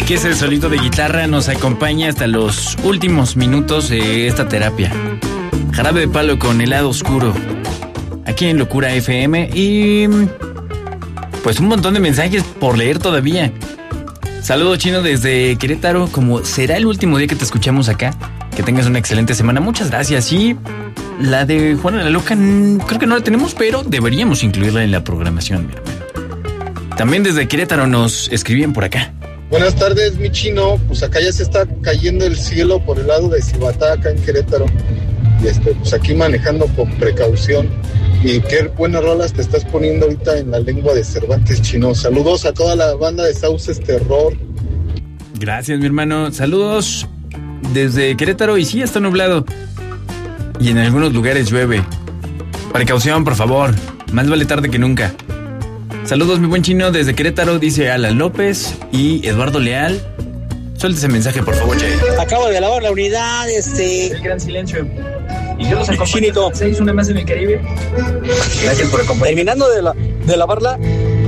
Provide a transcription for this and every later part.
que ese solito de guitarra nos acompaña hasta los últimos minutos de esta terapia. Jarabe de Palo con Helado Oscuro, aquí en Locura FM. Y pues un montón de mensajes por leer todavía. Saludo chino desde Querétaro. Como será el último día que te escuchamos acá, que tengas una excelente semana. Muchas gracias. Y la de Juana la Loca creo que no la tenemos, pero deberíamos incluirla en la programación, mi hermano. También desde Querétaro nos escribían por acá. Buenas tardes, mi chino. Pues acá ya se está cayendo el cielo por el lado de Cibatá, acá en Querétaro. Y pues aquí manejando con precaución. Y qué buenas rolas te estás poniendo ahorita en la lengua de Cervantes, chino. Saludos a toda la banda de Sauces Terror. Gracias, mi hermano. Saludos desde Querétaro. Y sí, está nublado. Y en algunos lugares llueve. Precaución, por favor. Más vale tarde que nunca. Saludos, mi buen chino, desde Querétaro, dice Alan López y Eduardo Leal. Suelta ese mensaje, por favor, Che. Acabo de lavar la unidad, El gran silencio. Y yo los acompaño. Chinito. 6, una más en el Caribe. Gracias por acompañarme. Terminando de lavarla,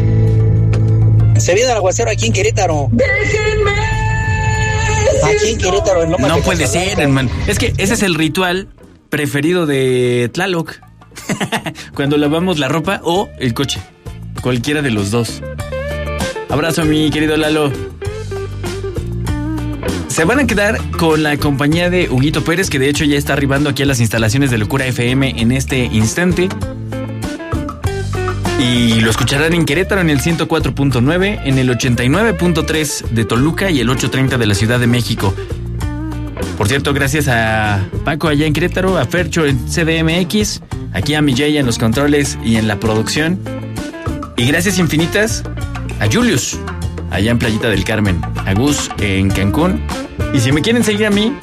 se viene el aguacero aquí en Querétaro. Déjenme. Aquí en Querétaro, en Lomas No de puede Casablanca. ser, hermano. Es que ese es el ritual preferido de Tlaloc. Cuando lavamos la ropa o el coche. Cualquiera de los dos. Abrazo, mi querido Lalo. Se van a quedar con la compañía de Huguito Pérez, que de hecho ya está arribando aquí a las instalaciones de Locura FM en este instante. Y lo escucharán en Querétaro en el 104.9, en el 89.3 de Toluca y el 830 de la Ciudad de México. Por cierto, gracias a Paco allá en Querétaro, a Fercho en CDMX, aquí a Milley en los controles y en la producción. Y gracias infinitas a Julius, allá en Playita del Carmen, a Gus en Cancún. Y si me quieren seguir a mí,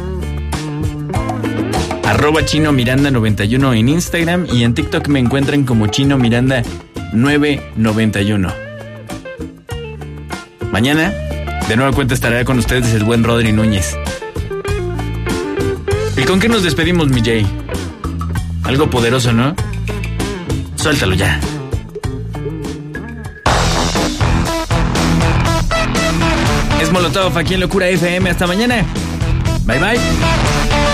@ChinoMiranda91 en Instagram, y en TikTok me encuentran como ChinoMiranda991. Mañana, de nueva cuenta, estará con ustedes el buen Rodri Núñez. ¿Y con qué nos despedimos, mi Jay? Algo poderoso, ¿no? Suéltalo ya. Es Molotov aquí en Locura FM. Hasta mañana. Bye, bye.